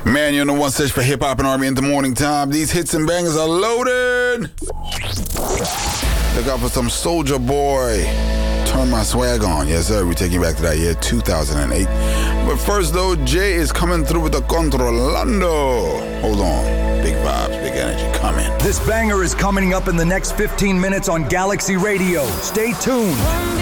Man, you're on the one station for hip hop and R&B in the morning time. These hits and bangers are loaded. Look out for some Soulja Boy. Turn My Swag On. Yes, sir. We're taking you back to that year 2008. But first, though, Jay is coming through with the Controlando. Hold on. Big vibes, big energy coming. This banger is coming up in the next 15 minutes on Galaxy Radio. Stay tuned.